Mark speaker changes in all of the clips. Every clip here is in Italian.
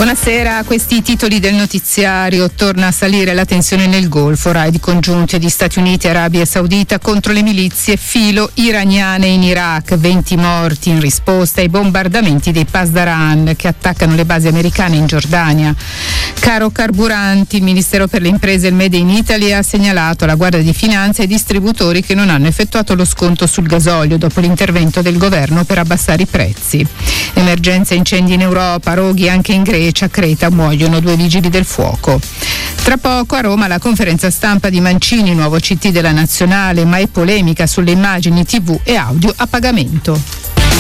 Speaker 1: Buonasera, questi i titoli del notiziario. Torna a salire la tensione nel Golfo, raid congiunti di Stati Uniti e Arabia Saudita contro le milizie filo-iraniane in Iraq, 20 morti in risposta ai bombardamenti dei Pasdaran che attaccano le basi americane in Giordania. Caro carburanti, il Ministero per le Imprese e il Made in Italy ha segnalato alla Guardia di Finanza i distributori che non hanno effettuato lo sconto sul gasolio dopo l'intervento del governo per abbassare i prezzi. Emergenza incendi in Europa, roghi anche in Grecia, a Creta muoiono 2 vigili del fuoco. Tra poco a Roma la conferenza stampa di Mancini, nuovo CT della Nazionale, ma è polemica sulle immagini TV e audio a pagamento.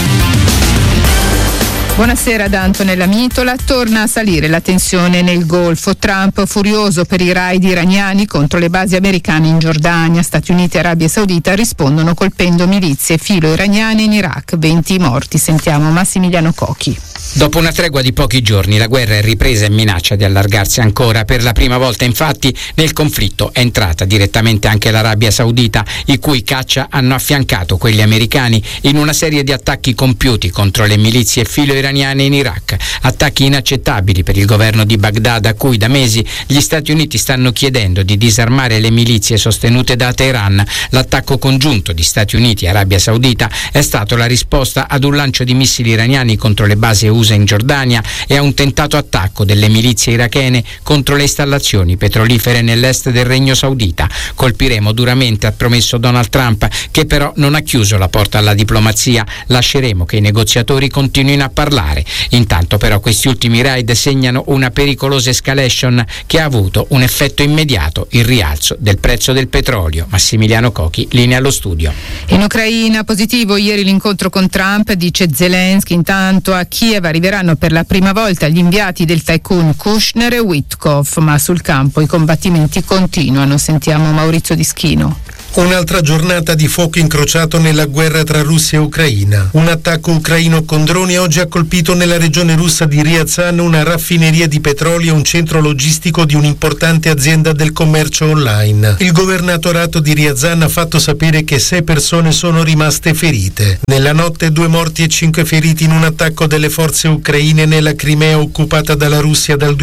Speaker 1: Buonasera da Antonella Mitola. Torna a salire la tensione nel Golfo. Trump furioso per i raid iraniani contro le basi americane in Giordania. Stati Uniti e Arabia Saudita rispondono colpendo milizie filo-iraniane in Iraq. 20 morti. Sentiamo Massimiliano Cocchi.
Speaker 2: Dopo una tregua di pochi giorni la guerra è ripresa e minaccia di allargarsi ancora. Per la prima volta infatti nel conflitto è entrata direttamente anche l'Arabia Saudita, i cui caccia hanno affiancato quelli americani in una serie di attacchi compiuti contro le milizie filo-iraniane in Iraq. Attacchi inaccettabili per il governo di Baghdad, a cui da mesi gli Stati Uniti stanno chiedendo di disarmare le milizie sostenute da Teheran. L'attacco congiunto di Stati Uniti e Arabia Saudita è stato la risposta ad un lancio di missili iraniani contro le basi USA in Giordania e a un tentato attacco delle milizie irachene contro le installazioni petrolifere nell'est del Regno Saudita. Colpiremo duramente, ha promesso Donald Trump, che però non ha chiuso la porta alla diplomazia. Lasceremo che i negoziatori continuino a parlare. Intanto però questi ultimi raid segnano una pericolosa escalation che ha avuto un effetto immediato: il rialzo del prezzo del petrolio. Massimiliano Cocchi, linea allo studio.
Speaker 1: In Ucraina positivo ieri l'incontro con Trump, dice Zelensky. Intanto a Kiev arriveranno per la prima volta gli inviati del tycoon Kushner e Witkoff, ma sul campo i combattimenti continuano. Sentiamo Maurizio Dischino.
Speaker 3: Un'altra giornata di fuoco incrociato nella guerra tra Russia e Ucraina. Un attacco ucraino con droni oggi ha colpito nella regione russa di Ryazan una raffineria di petrolio e un centro logistico di un'importante azienda del commercio online. Il governatorato di Ryazan ha fatto sapere che 6 persone sono rimaste ferite. Nella notte 2 morti e 5 feriti in un attacco delle forze ucraine nella Crimea occupata dalla Russia dal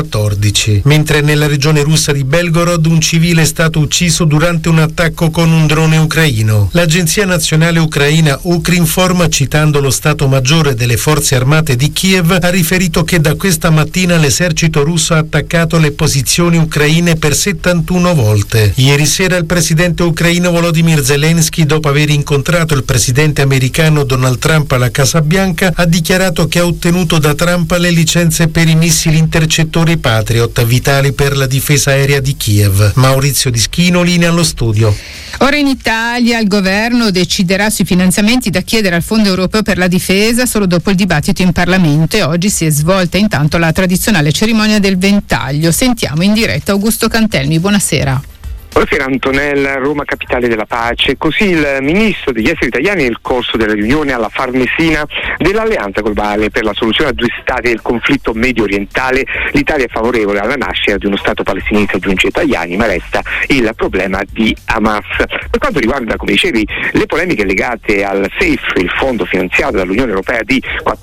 Speaker 3: 2014. Mentre nella regione russa di Belgorod un civile è stato ucciso durante un attacco con un drone ucraino. L'Agenzia Nazionale Ucraina Ukrinform, citando lo Stato Maggiore delle Forze Armate di Kiev, ha riferito che da questa mattina l'esercito russo ha attaccato le posizioni ucraine per 71 volte. Ieri sera il presidente ucraino Volodymyr Zelensky, dopo aver incontrato il presidente americano Donald Trump alla Casa Bianca, ha dichiarato che ha ottenuto da Trump le licenze per i missili intercettori Patriot, vitali per la difesa aerea di Kiev. Maurizio Dischino, linea allo studio.
Speaker 1: Ora in Italia il governo deciderà sui finanziamenti da chiedere al Fondo Europeo per la Difesa solo dopo il dibattito in Parlamento, e oggi si è svolta intanto la tradizionale cerimonia del ventaglio. Sentiamo in diretta Augusto Cantelmi. Buonasera.
Speaker 4: Buonasera Antonella, Roma capitale della pace. Così il ministro degli esteri italiani nel corso della riunione alla Farnesina dell'Alleanza Globale per la soluzione a 2 stati del conflitto medio orientale. L'Italia è favorevole alla nascita di uno Stato palestinese, aggiunge Tajani, ma resta il problema di Hamas. Per quanto riguarda, come dicevi, le polemiche legate al SAFE, il fondo finanziato dall'Unione Europea di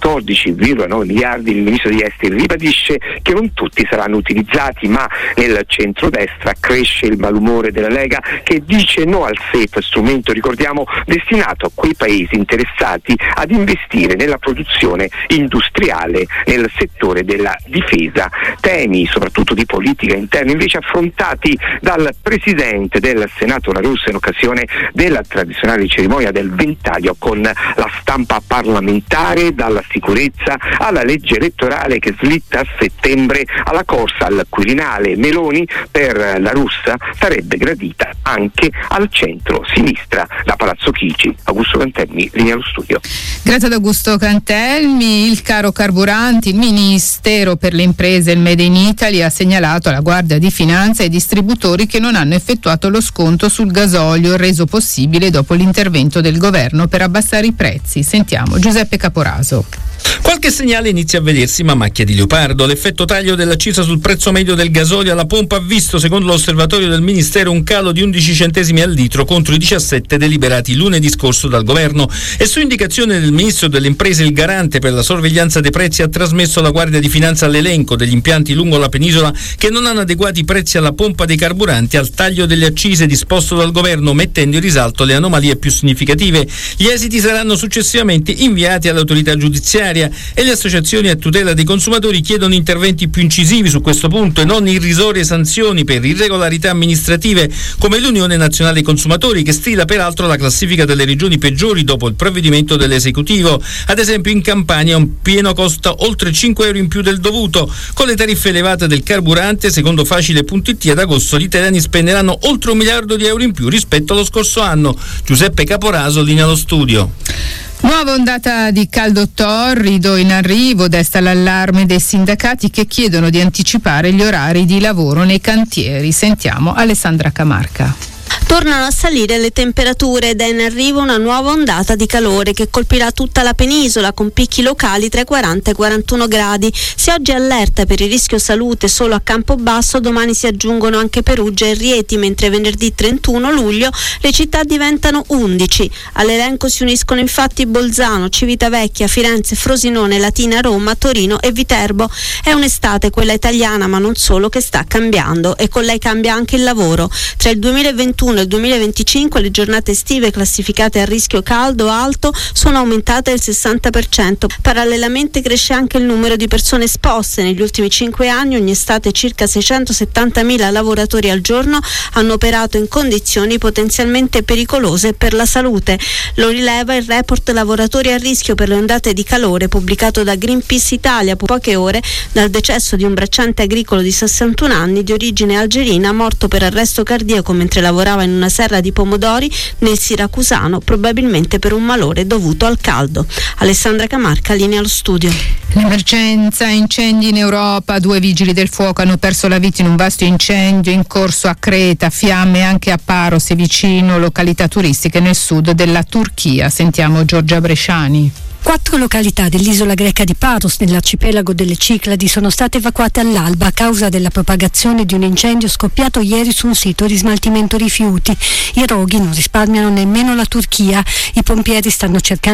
Speaker 4: 14,9 miliardi, il ministro degli esteri ribadisce che non tutti saranno utilizzati, ma nel centrodestra cresce il malumore della Lega, che dice no al SAFE, strumento, ricordiamo, destinato a quei paesi interessati ad investire nella produzione industriale nel settore della difesa. Temi soprattutto di politica interna invece affrontati dal presidente del Senato La Russa in occasione della tradizionale cerimonia del ventaglio, con la stampa parlamentare, dalla sicurezza alla legge elettorale che slitta a settembre, alla corsa al Quirinale. Meloni per La Russa sarebbe gradita anche al centro-sinistra. Da Palazzo Chigi, Augusto Cantelmi, linea allo studio.
Speaker 1: Grazie ad Augusto Cantelmi. Il caro carburanti, il Ministero per le Imprese e il Made in Italy ha segnalato alla Guardia di Finanza e ai distributori che non hanno effettuato lo sconto sul gasolio, reso possibile dopo l'intervento del governo per abbassare i prezzi. Sentiamo Giuseppe Caporaso.
Speaker 5: Qualche Qualche segnale inizia a vedersi, ma macchia di leopardo. L'effetto taglio dell'accisa sul prezzo medio del gasolio alla pompa ha visto, secondo l'osservatorio del Ministero, un calo di 11 centesimi al litro contro i 17 deliberati lunedì scorso dal governo, e su indicazione del Ministro delle Imprese il garante per la sorveglianza dei prezzi ha trasmesso alla Guardia di Finanza l'elenco degli impianti lungo la penisola che non hanno adeguati i prezzi alla pompa dei carburanti al taglio delle accise disposto dal governo, mettendo in risalto le anomalie più significative. Gli esiti saranno successivamente inviati all'autorità giudiziaria e le associazioni a tutela dei consumatori chiedono interventi più incisivi su questo punto e non irrisorie sanzioni per irregolarità amministrative, come l'Unione Nazionale Consumatori, che stila peraltro la classifica delle regioni peggiori dopo il provvedimento dell'esecutivo. Ad esempio in Campania un pieno costa oltre 5 euro in più del dovuto. Con le tariffe elevate del carburante, secondo Facile.it, ad agosto gli italiani spenderanno oltre 1 miliardo di euro in più rispetto allo scorso anno. Giuseppe Caporaso, linea allo studio.
Speaker 1: Nuova ondata di caldo torrido in arrivo desta l'allarme dei sindacati che chiedono di anticipare gli orari di lavoro nei cantieri. Sentiamo Alessandra Camarca.
Speaker 6: Tornano a salire le temperature ed è in arrivo una nuova ondata di calore che colpirà tutta la penisola con picchi locali tra i 40 e i 41 gradi. Se oggi è allerta per il rischio salute solo a Campobasso, domani si aggiungono anche Perugia e Rieti, mentre venerdì 31 luglio le città diventano 11. All'elenco si uniscono infatti Bolzano, Civitavecchia, Firenze, Frosinone, Latina, Roma, Torino e Viterbo. È un'estate, quella italiana, ma non solo, che sta cambiando, e con lei cambia anche il lavoro. Tra il 2021 e il 2025 le giornate estive classificate a rischio caldo alto sono aumentate del 60%. Parallelamente cresce anche il numero di persone esposte. Negli ultimi 5 anni ogni estate circa 670.000 lavoratori al giorno hanno operato in condizioni potenzialmente pericolose per la salute. Lo rileva il report Lavoratori a rischio per le ondate di calore pubblicato da Greenpeace Italia poche ore dal decesso di un bracciante agricolo di 61 anni di origine algerina morto per arresto cardiaco mentre lavorava in una serra di pomodori nel Siracusano, probabilmente per un malore dovuto al caldo. Alessandra Camarca, linea allo studio.
Speaker 1: L'emergenza incendi in Europa. 2 vigili del fuoco hanno perso la vita in un vasto incendio in corso a Creta, fiamme anche a Paros e vicino, località turistiche nel sud della Turchia. Sentiamo Giorgia Bresciani.
Speaker 7: 4 località dell'isola greca di Paros, nell'arcipelago delle Cicladi, sono state evacuate all'alba a causa della propagazione di un incendio scoppiato ieri su un sito di smaltimento rifiuti. I roghi non risparmiano nemmeno la Turchia. I pompieri stanno cercando